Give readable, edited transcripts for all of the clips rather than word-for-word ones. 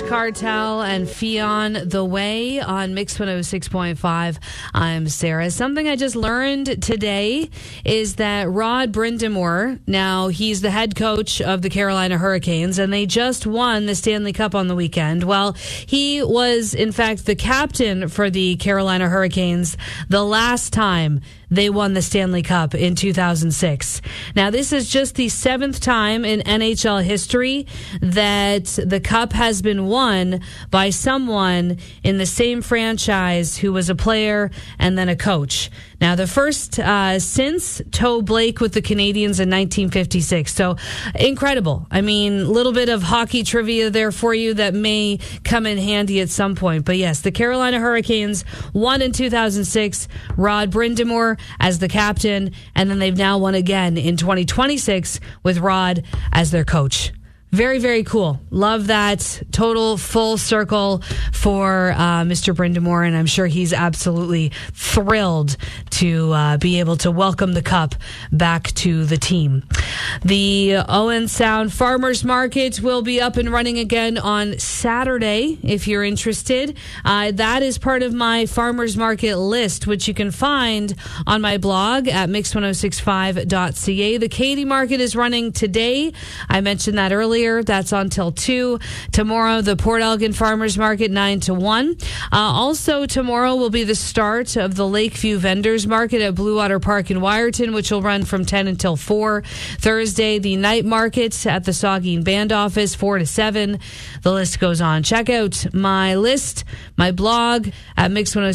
Cartel and Fionn The Way on Mix 106.5. I'm Sarah. Something I just learned today is that Rod Brind'Amour, now he's the head coach of the Carolina Hurricanes, and they just won the Stanley Cup on the weekend. Well, he was, in fact, the captain for the Carolina Hurricanes the last time they won the Stanley Cup in 2006. Now, this is just the 7th time in NHL history that the Cup has been won by someone in the same franchise who was a player and then a coach. Now, the first since Toe Blake with the Canadiens in 1956. So, incredible. I mean, a little bit of hockey trivia there for you that may come in handy at some point. But yes, the Carolina Hurricanes won in 2006. Rod Brind'Amour as the captain, and then they've now won again in 2026 with Rod as their coach. Very, very cool. Love that. Total full circle for Mr. Brind'Amour, and I'm sure he's absolutely thrilled to be able to welcome the Cup back to the team. The Owen Sound Farmers Market will be up and running again on Saturday, if you're interested. That is part of my Farmers Market list, which you can find on my blog at mix1065.ca. The Katy Market is running today. I mentioned that earlier. That's until 2. Tomorrow, the Port Elgin Farmers Market, 9 to 1. Also, tomorrow will be the start of the Lakeview Vendors Market at Blue Water Park in Wyerton, which will run from 10 until 4. Thursday, the night market at the Saugeen Band Office, 4 to 7. The list goes on. Check out my list, my blog at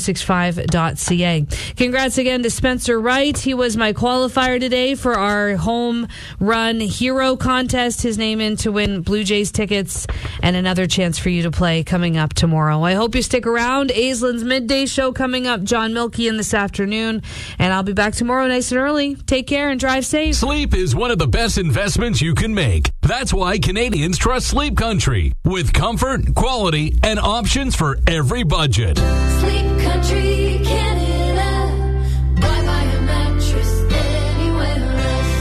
mix1065.ca. Congrats again to Spencer Wright. He was my qualifier today for our home run hero contest. His name in to win Blue Jays tickets and another chance for you to play coming up tomorrow. I hope you stick around. Aislin's midday show coming up. John Milkey in this afternoon. And I'll be back tomorrow nice and early. Take care and drive safe. Sleep is one of the best investments you can make. That's why Canadians trust Sleep Country. With comfort, quality, and options for every budget. Sleep Country, Canada. Buy a mattress anywhere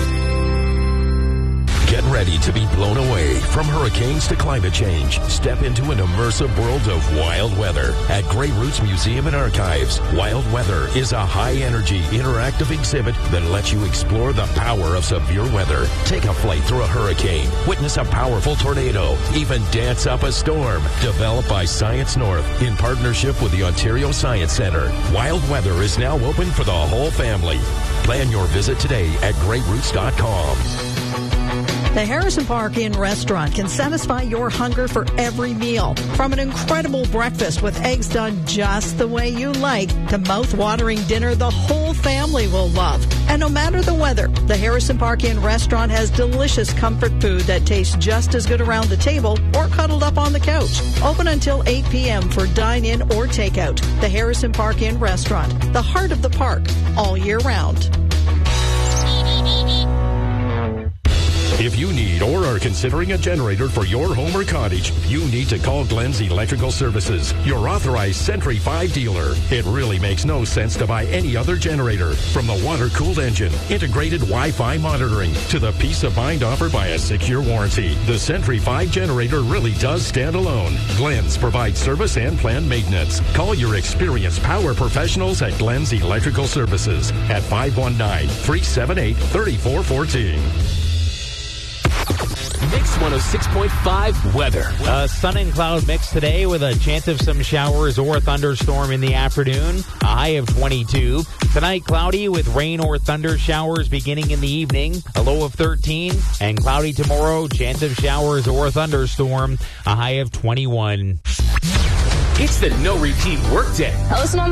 else. Get ready to be blown away from hurricanes to climate change. Step into an immersive world of wild weather at Grey Roots Museum and Archives. Wild Weather is a high-energy, interactive exhibit that lets you explore the power of severe weather. Take a flight through a hurricane, witness a powerful tornado, even dance up a storm. Developed by Science North in partnership with the Ontario Science Centre. Wild Weather is now open for the whole family. Plan your visit today at greyroots.com. The Harrison Park Inn restaurant can satisfy your hunger for every meal. From an incredible breakfast with eggs done just the way you like to mouth-watering dinner the whole family will love. And no matter the weather, the Harrison Park Inn restaurant has delicious comfort food that tastes just as good around the table or cuddled up on the couch. Open until 8 p.m. for dine-in or takeout. The Harrison Park Inn restaurant, the heart of the park, all year round. If you need or are considering a generator for your home or cottage, you need to call Glenn's Electrical Services, your authorized Sentry 5 dealer. It really makes no sense to buy any other generator. From the water-cooled engine, integrated Wi-Fi monitoring, to the peace of mind offered by a 6-year warranty, the Sentry 5 generator really does stand alone. Glenn's provides service and planned maintenance. Call your experienced power professionals at Glenn's Electrical Services at 519-378-3414. Mix 106.5 weather. Sun and cloud mix today with a chance of some showers or thunderstorm in the afternoon. A high of 22. Tonight, cloudy with rain or thunder showers beginning in the evening. A low of 13. And cloudy tomorrow, chance of showers or thunderstorm. A high of 21. It's the no repeat workday. Listen on